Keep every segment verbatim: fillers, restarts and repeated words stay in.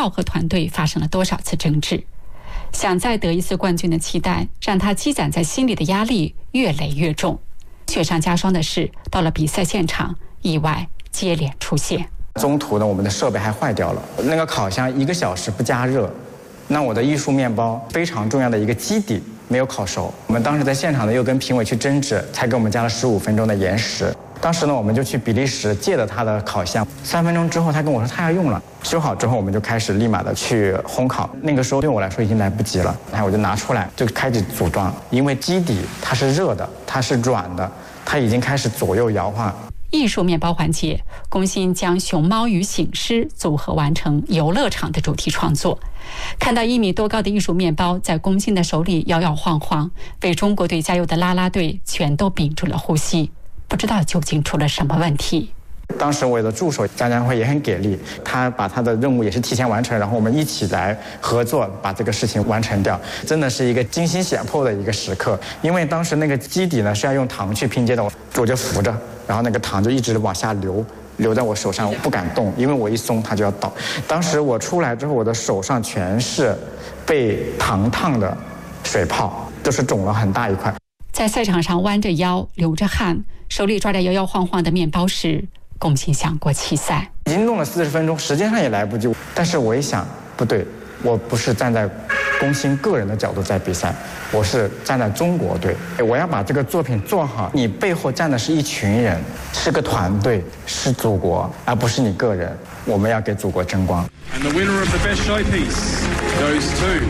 道和团队发生了多少次争执。想再得一次冠军的期待，让他积攒在心里的压力越累越重。雪上加霜的是，到了比赛现场，意外接连出现。 中途呢，我们的设备还坏掉了，那个烤箱一个小时不加热，那我的艺术面包非常重要的一个基底没有烤熟。我们当时在现场呢，又跟评委去争执，才给我们加了十五分钟的延时。当时呢，我们就去比利时借了他的烤箱，三分钟之后，他跟我说他要用了，修好之后，我们就开始立马的去烘烤。那个时候对我来说已经来不及了，然后我就拿出来就开始组装，因为基底它是热的，它是软的，它已经开始左右摇晃。 艺术面包环节，龚欣将熊猫与醒狮组合完成游乐场的主题创作。看到一米多高的艺术面包在龚欣的手里摇摇晃晃，为中国队加油的啦啦队全都屏住了呼吸，不知道究竟出了什么问题。 当时我的助手江江辉也很给力，他把他的任务也是提前完成，然后我们一起来合作把这个事情完成掉，真的是一个惊心险迫的一个时刻。因为当时那个基底呢是要用糖去拼接的，我就扶着，然后那个糖就一直往下流，流在我手上，我不敢动，因为我一松它就要倒。当时我出来之后，我的手上全是被糖烫的水泡，就是肿了很大一块。 在赛场上弯着腰流着汗，手里抓着摇摇晃晃的面包时，龚欣想过弃赛。 已经弄了四十分钟，时间上也来不及。但是我一想，不对，我不是站在龚欣个人的角度在比赛，我是站在中国队，我要把这个作品做好。你背后站的是一群人，是个团队，是祖国，而不是你个人。我们要给祖国争光。 And the winner of the best showpiece goes to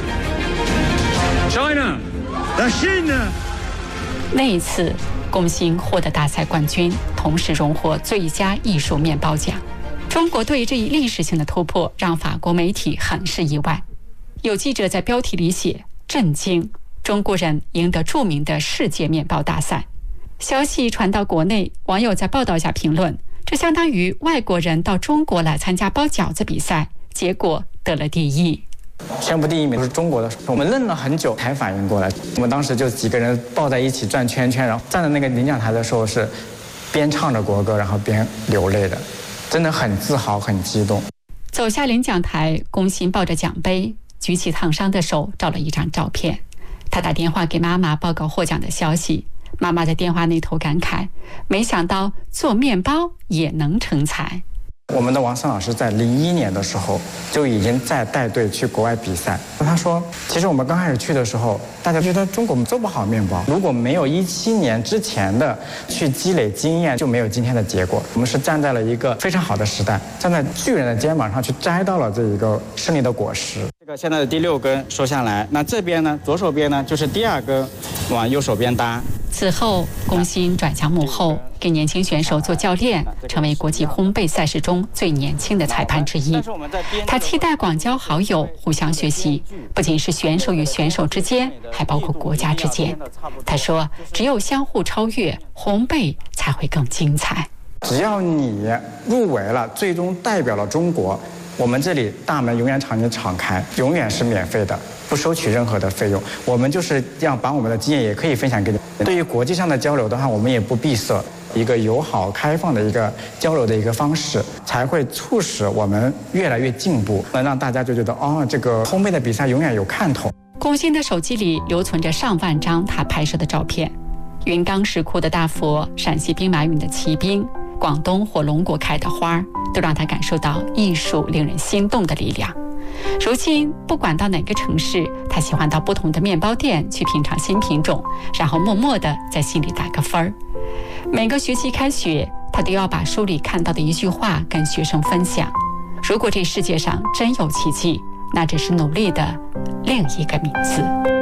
China, the China. 那一次，龚欣获得大赛冠军，同时荣获最佳艺术面包奖。中国队这一历史性的突破让法国媒体很是意外。有记者在标题里写“震惊，中国人赢得著名的世界面包大赛”。消息传到国内，网友在报道下评论：这相当于外国人到中国来参加包饺子比赛，结果得了第一。 宣布第一名是中国的，我们愣了很久才反应过来。我们当时就几个人抱在一起转圈圈，然后站在那个领奖台的时候是边唱着国歌，然后边流泪的，真的很自豪，很激动。 走下领奖台，龚欣抱着奖杯，举起烫伤的手，照了一张照片。他打电话给妈妈报告获奖的消息，妈妈在电话那头感慨：没想到做面包也能成才。 我们的王森老师在零一年的时候就已经在带队去国外比赛。他说，其实我们刚开始去的时候，大家觉得中国我们做不好面包，如果没有一七年之前的去积累经验，就没有今天的结果。我们是站在了一个非常好的时代，站在巨人的肩膀上去摘到了这一个胜利的果实。这个现在的第六根收下来，那这边呢，左手边呢就是第二根往右手边搭。 此后，龚欣转向幕后，给年轻选手做教练，成为国际烘焙赛事中最年轻的裁判之一。他期待广交好友，互相学习，不仅是选手与选手之间，还包括国家之间。他说，只有相互超越，烘焙才会更精彩。 只要你入围了，最终代表了中国，我们这里大门永远朝你敞开，永远是免费的，不收取任何的费用。我们就是要把我们的经验也可以分享给你。对于国际上的交流的话，我们也不闭塞，一个友好开放的一个交流的一个方式，才会促使我们越来越进步，能让大家就觉得哦，这个烘焙的比赛永远有看头。 龚欣的手机里留存着上万张他拍摄的照片，云冈石窟的大佛，陕西兵马俑的骑兵，广东火龙果开的花，都让他感受到艺术令人心动的力量。如今不管到哪个城市，他喜欢到不同的面包店去品尝新品种，然后默默地在心里打个分儿。每个学期开学，他都要把书里看到的一句话跟学生分享：如果这世界上真有奇迹，那只是努力的另一个名字。